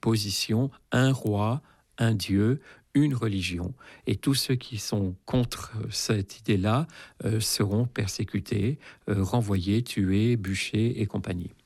position, un roi, un dieu, une religion. Et tous ceux qui sont contre cette idée-là seront persécutés, renvoyés, tués, bûchés et compagnie.